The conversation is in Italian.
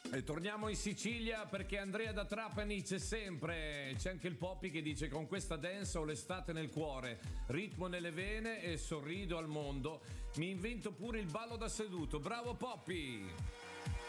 E torniamo in Sicilia perché Andrea da Trapani c'è sempre. C'è anche il Poppy che dice: con questa dance ho l'estate nel cuore, ritmo nelle vene e sorrido al mondo. Mi invento pure il ballo da seduto. Bravo Poppy!